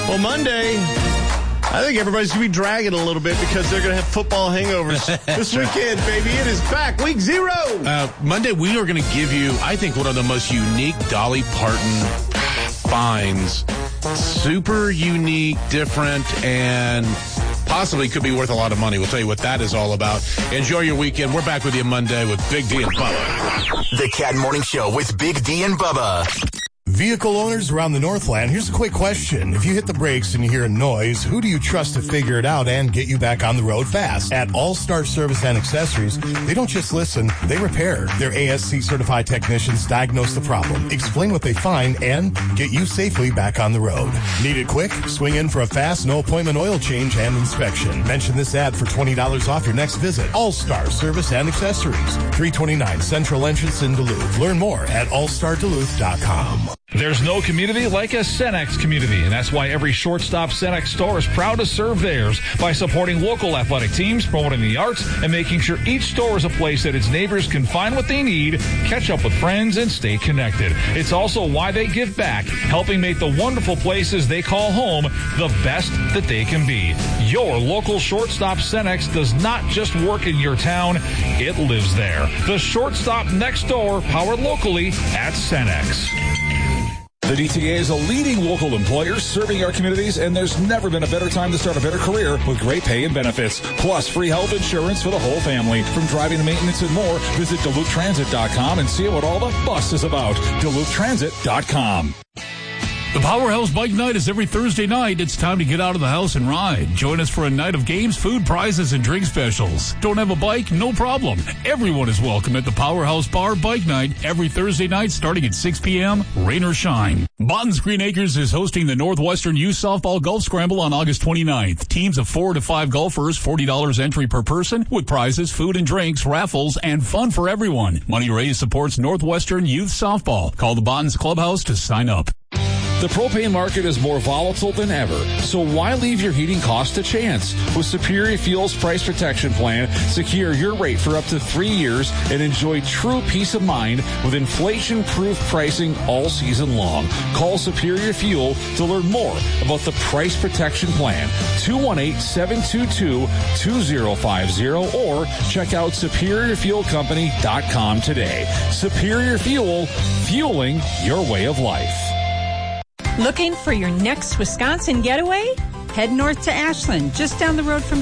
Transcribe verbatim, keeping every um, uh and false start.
Well, Monday, I think everybody's going to be dragging a little bit because they're going to have football hangovers this weekend, baby. It is back. Week zero. Uh, Monday, we are going to give you, I think, one of the most unique Dolly Parton finds. Super unique, different, and possibly could be worth a lot of money. We'll tell you what that is all about. Enjoy your weekend. We're back with you Monday with Big D and Bubba. The Cat Morning Show with Big D and Bubba. Vehicle owners around the Northland, here's a quick question. If you hit the brakes and you hear a noise, who do you trust to figure it out and get you back on the road fast? At All-Star Service and Accessories, they don't just listen, they repair. Their A S C-certified technicians diagnose the problem, explain what they find, and get you safely back on the road. Need it quick? Swing in for a fast, no-appointment oil change and inspection. Mention this ad for twenty dollars off your next visit. All-Star Service and Accessories, three twenty-nine Central Entrance in Duluth. Learn more at all star duluth dot com. There's no community like a Cenex community, and that's why every Shortstop Cenex store is proud to serve theirs by supporting local athletic teams, promoting the arts, and making sure each store is a place that its neighbors can find what they need, catch up with friends, and stay connected. It's also why they give back, helping make the wonderful places they call home the best that they can be. Your local Shortstop Cenex does not just work in your town, it lives there. The Shortstop next door, powered locally at Cenex. The D T A is a leading local employer serving our communities, and there's never been a better time to start a better career with great pay and benefits, plus free health insurance for the whole family. From driving to maintenance and more, visit Duluth Transit dot com and see what all the fuss is about. Duluth Transit dot com. The Powerhouse Bike Night is every Thursday night. It's time to get out of the house and ride. Join us for a night of games, food, prizes, and drink specials. Don't have a bike? No problem. Everyone is welcome at the Powerhouse Bar Bike Night every Thursday night starting at six p.m., rain or shine. Botton's Green Acres is hosting the Northwestern Youth Softball Golf Scramble on August twenty-ninth. Teams of four to five golfers, forty dollars entry per person, with prizes, food and drinks, raffles, and fun for everyone. Money raised supports Northwestern Youth Softball. Call the Botton's Clubhouse to sign up. The propane market is more volatile than ever, so why leave your heating cost to chance? With Superior Fuel's Price Protection Plan, secure your rate for up to three years and enjoy true peace of mind with inflation-proof pricing all season long. Call Superior Fuel to learn more about the Price Protection Plan, two one eight, seven two two, two zero five zero, or check out superior fuel company dot com today. Superior Fuel, fueling your way of life. Looking for your next Wisconsin getaway? Head north to Ashland, just down the road from